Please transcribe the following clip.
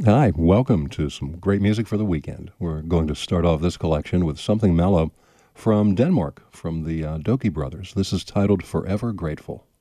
Hi, welcome to some great music for the weekend. We're going to start off this collection with something mellow from Denmark, from the Doki Brothers. This is titled Forever Grateful.